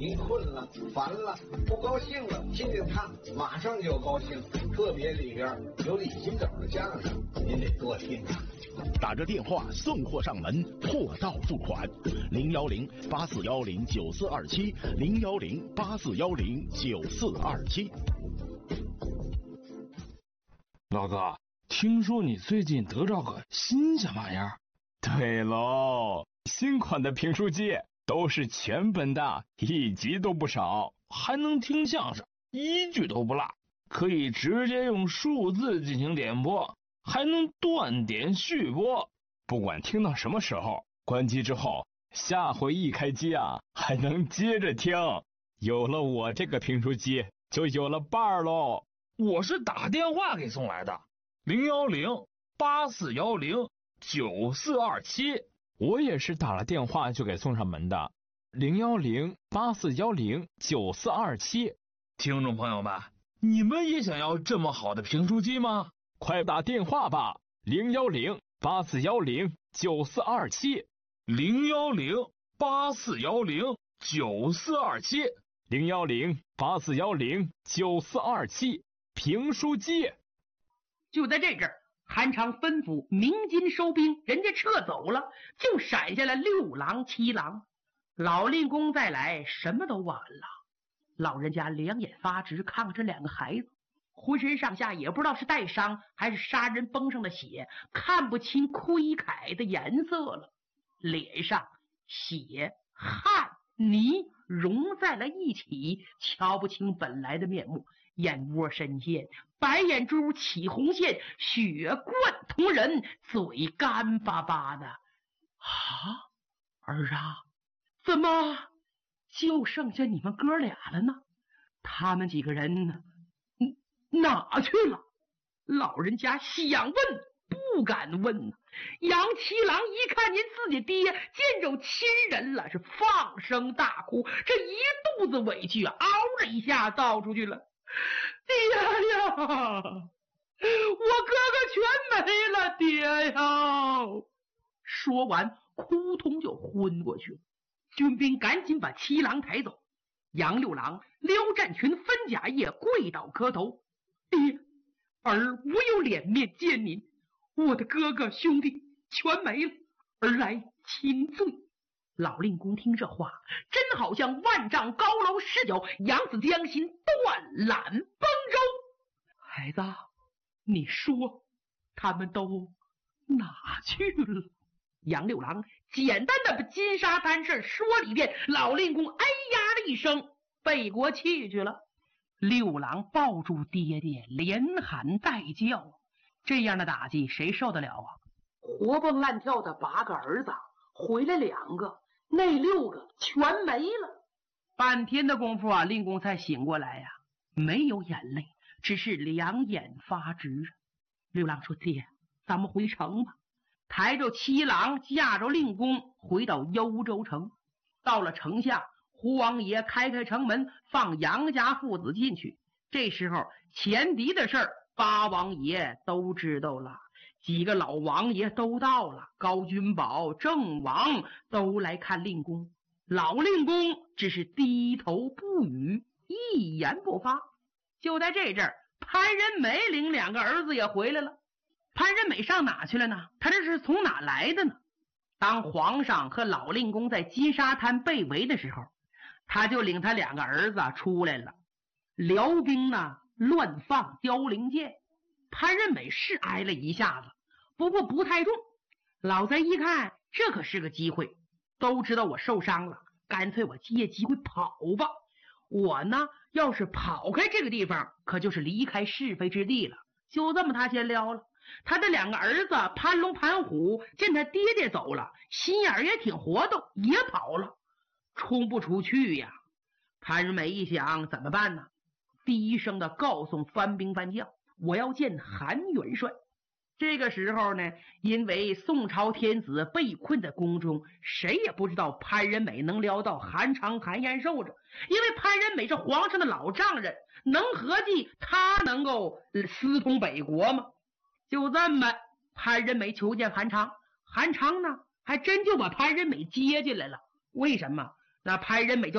你困了、烦了、不高兴了，听听他，马上就高兴。特别里边有李金斗的相声，您得多听啊。 打着电话送货上门，货到付款，010-8410-9427，010-8410-9427。 老哥，听说你最近得着个新鲜玩意儿？ 对喽，新款的评书机都是全本的，1集都不少， 还能听相声，1句都不落，可以直接用数字进行点播，还能断点续播， 不管听到什么时候，关机之后，下回一开机啊，还能接着听。有了我这个评书机，就有了伴儿喽。 我是打电话给送来的，010-8410-9427。 我也是打了电话就给送上门的，010-8410-9427。 听众朋友们，你们也想要这么好的评书机吗？ 快打电话吧，010-8410-9427， 010-8410-9427， 010-8410-9427，评书机。 就在这阵儿，韩昌吩咐鸣金收兵，人家撤走了，就闪下了6郎7郎。老令公再来，什么都晚了。老人家两眼发直，看着2个孩子，浑身上下也不知道是带伤还是杀人崩上的血，看不清盔铠的颜色了，脸上血汗泥融在了一起，瞧不清本来的面目，眼窝深陷，白眼珠起红线，血贯瞳仁，嘴干巴巴的。儿啊，怎么就剩下你们哥俩了呢？他们几个人哪去了？老人家想问不敢问。杨七郎一看见自己爹见着亲人了，是放声大哭，这一肚子委屈嗷的一下倒出去了。爹呀，我哥哥全没了，爹呀！说完扑通就昏过去了。军兵赶紧把7郎抬走。杨6郎撩战群分甲叶，跪倒磕头：爹，儿无有脸面见您，我的哥哥兄弟全没了，儿来亲罪。老令公听这话，真好像万丈高楼失脚，扬子江心，断缆崩舟。孩子，你说他们都哪去了？杨6郎简单的把金沙滩事说了一遍，老令公哎呀的一声背过气去了。6郎抱住爹爹，连喊带叫，这样的打击谁受得了啊？活蹦乱跳的8个儿子回来2个，那6个全没了。半天的功夫啊，令公才醒过来呀，没有眼泪，只是两眼发直。6郎说：爹，咱们回城吧。抬着7郎，驾着令公回到幽州城。到了城下，胡王爷开城门，放杨家父子进去。这时候前敌的事儿8王爷都知道了，几个老王爷都到了，高君宝、郑王都来看令公。老令公只是低头不语，一言不发。就在这阵儿，潘仁美领2个儿子也回来了。潘仁美上哪去了呢？他这是从哪来的呢？当皇上和老令公在金沙滩被围的时候，他就领他2个儿子出来了。辽兵呢乱放凋零箭，潘仁美是挨了一下子，不过不太重。老贼一看这可是个机会，都知道我受伤了，干脆我借机会跑吧。我呢要是跑开这个地方，可就是离开是非之地了。就这么他先撩了。他的2个儿子潘龙、潘虎见他爹爹走了，心眼也挺活动，也跑了，冲不出去呀。潘仁美一想怎么办呢？低声的告诉番兵番将，我要见韩元帅。这个时候呢，因为宋朝天子被困在宫中，谁也不知道潘仁美能撩到韩昌、韩延寿着，因为潘仁美是皇上的老丈人，能合计他能够私通北国吗？就这么，潘仁美求见韩昌，韩昌呢还真就把潘仁美接进来了。为什么？那潘仁美就